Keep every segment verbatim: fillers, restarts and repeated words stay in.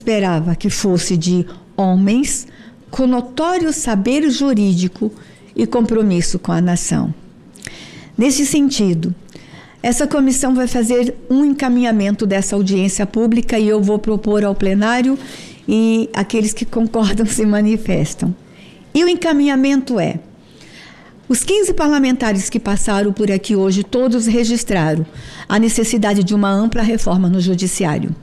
esperava que fosse de homens com notório saber jurídico e compromisso com a nação. Nesse sentido, essa comissão vai fazer um encaminhamento dessa audiência pública e eu vou propor ao plenário e aqueles que concordam se manifestam. E o encaminhamento é: os quinze parlamentares que passaram por aqui hoje, todos registraram a necessidade de uma ampla reforma no judiciário.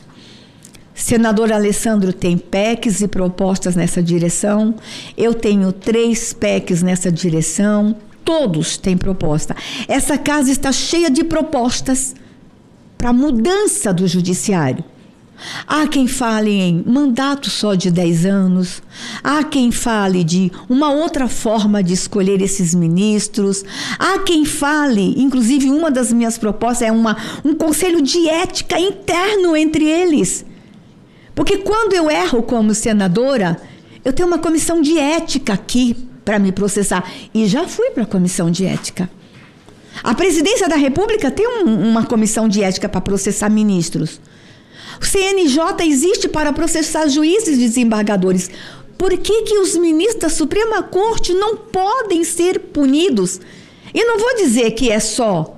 Senador Alessandro tem P E Cs e propostas nessa direção, eu tenho três P E Cs nessa direção, todos têm proposta. Essa casa está cheia de propostas para mudança do judiciário. Há quem fale em mandato só de dez anos, há quem fale de uma outra forma de escolher esses ministros, há quem fale, inclusive uma das minhas propostas é uma, um conselho de ética interno entre eles. Porque quando eu erro como senadora, eu tenho uma comissão de ética aqui para me processar. E já fui para a comissão de ética. A presidência da República tem um, uma comissão de ética para processar ministros. O C N J existe para processar juízes e desembargadores. Por que que os ministros da Suprema Corte não podem ser punidos? E não vou dizer que é só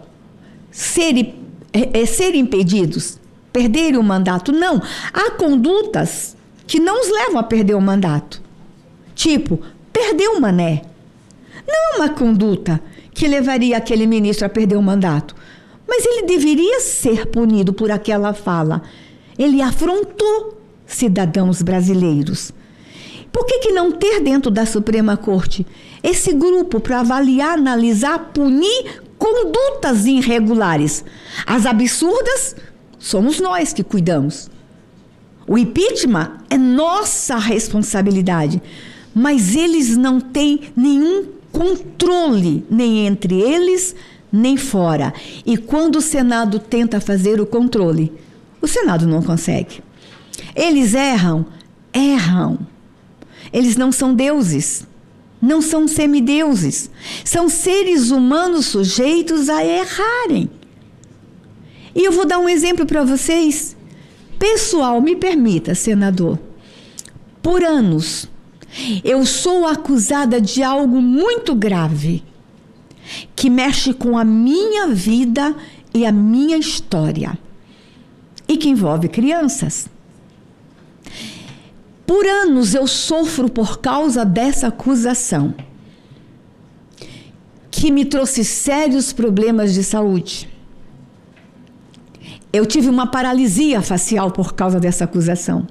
ser, é, é ser impedidos, perderem o mandato. Não. Há condutas que não os levam a perder o mandato. Tipo, perder o mané. Não é uma conduta que levaria aquele ministro a perder o mandato. Mas ele deveria ser punido por aquela fala. Ele afrontou cidadãos brasileiros. Por que que não ter dentro da Suprema Corte esse grupo para avaliar, analisar, punir condutas irregulares? As absurdas, somos nós que cuidamos. O impeachment é nossa responsabilidade, mas eles não têm nenhum controle, nem entre eles, nem fora. E quando o Senado tenta fazer o controle, o Senado não consegue. Eles erram, erram. Eles não são deuses, não são semideuses. São seres humanos sujeitos a errarem. E eu vou dar um exemplo para vocês. Pessoal, me permita, senador. Por anos, eu sou acusada de algo muito grave, que mexe com a minha vida e a minha história. E que envolve crianças. Por anos eu sofro por causa dessa acusação, que me trouxe sérios problemas de saúde. Eu tive uma paralisia facial por causa dessa acusação.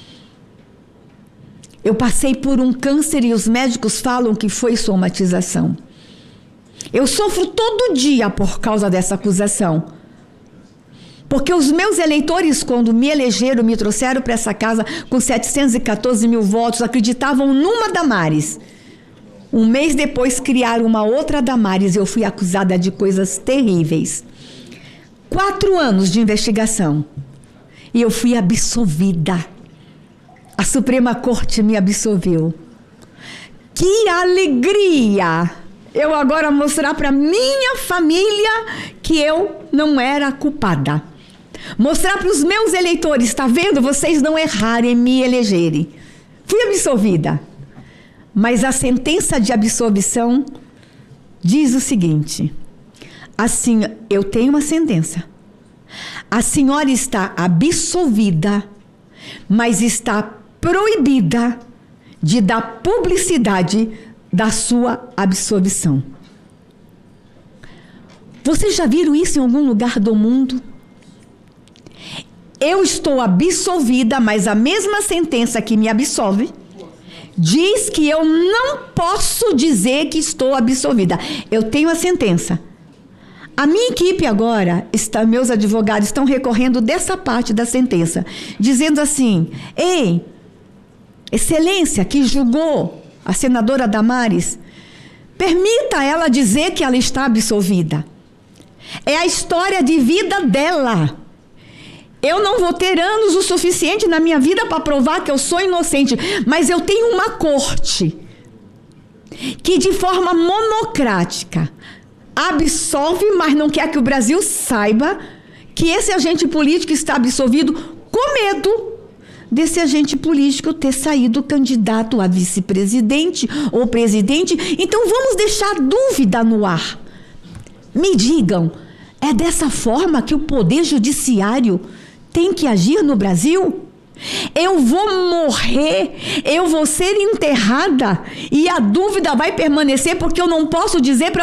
Eu passei por um câncer e os médicos falam que foi somatização. Eu sofro todo dia por causa dessa acusação. Porque os meus eleitores, quando me elegeram, me trouxeram para essa casa com setecentos e quatorze mil votos, acreditavam numa Damares. Um mês depois criaram uma outra Damares e eu fui acusada de coisas terríveis. Quatro anos de investigação. E eu fui absolvida. A Suprema Corte me absolveu. Que alegria! Eu agora mostrar para minha família que eu não era culpada. Mostrar para os meus eleitores, está vendo? Vocês não erraram em me elegerem. Fui absolvida. Mas a sentença de absolvição diz o seguinte: assim, eu tenho uma sentença. A senhora está absolvida, mas está proibida de dar publicidade da sua absolvição. Vocês já viram isso em algum lugar do mundo? Eu estou absolvida, mas a mesma sentença que me absolve diz que eu não posso dizer que estou absolvida. Eu tenho a sentença. A minha equipe agora, está, meus advogados estão recorrendo dessa parte da sentença, dizendo assim: ei, Excelência, que julgou a senadora Damares, permita ela dizer que ela está absolvida. É a história de vida dela. Eu não vou ter anos o suficiente na minha vida para provar que eu sou inocente, mas eu tenho uma corte que de forma monocrática absolve, mas não quer que o Brasil saiba que esse agente político está absolvido com medo desse agente político ter saído candidato a vice-presidente ou presidente. Então vamos deixar dúvida no ar. Me digam, é dessa forma que o Poder Judiciário tem que agir no Brasil? Eu vou morrer, eu vou ser enterrada e a dúvida vai permanecer porque eu não posso dizer para